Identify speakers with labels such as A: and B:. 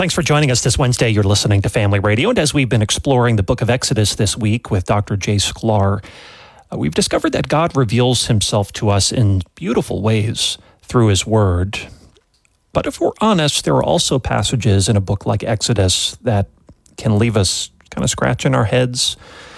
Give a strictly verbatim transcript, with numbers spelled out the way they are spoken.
A: Thanks for joining us this Wednesday. You're listening to Family Radio. And as we've been exploring the book of Exodus this week with Doctor Jay Sklar, uh, we've discovered that God reveals himself to us in beautiful ways through his word. But if we're honest, there are also passages in a book like Exodus that can leave us kind of scratching our heads,